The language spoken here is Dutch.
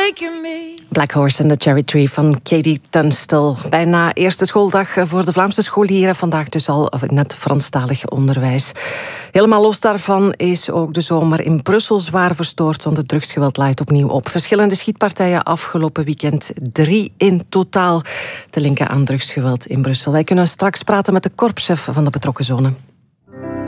making me. Black Horse and the Cherry Tree van Katie Tunstall. Bijna eerste schooldag voor de Vlaamse scholieren. Vandaag dus al in het Franstalig onderwijs. Helemaal los daarvan is ook de zomer in Brussel zwaar verstoord, want het drugsgeweld laait opnieuw op. Verschillende schietpartijen afgelopen weekend, 3 in totaal te linken aan drugsgeweld in Brussel. Wij kunnen straks praten met de korpschef van de betrokken zone.